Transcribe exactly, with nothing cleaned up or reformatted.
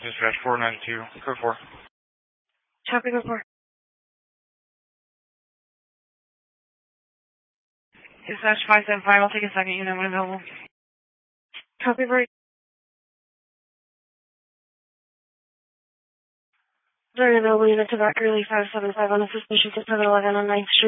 Dispatch four nine two, code four. Copy, code four. Dispatch five seven five, I'll take a second unit when available. Copy, break. Very available unit to back early five seven five on a suspicious at seven eleven on ninth Street.